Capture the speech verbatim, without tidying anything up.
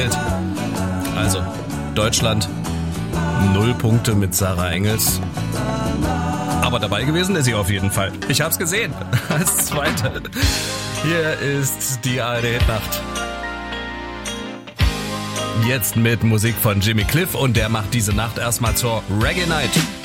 Also, Deutschland, null Punkte mit Sarah Engels. Aber dabei gewesen ist sie auf jeden Fall. Ich hab's gesehen. Als Zweite. Hier ist die A R D-Hitnacht. Jetzt mit Musik von Jimmy Cliff und der macht diese Nacht erstmal zur Reggae Night.